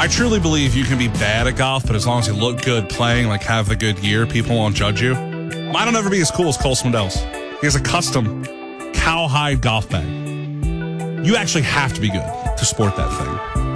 I truly believe you can be bad at golf, but as long as you look good playing, like have the good gear, people won't judge you. Mine will never be as cool as Cole Swindell's. He has a custom cowhide golf bag. You actually have to be good to sport that thing.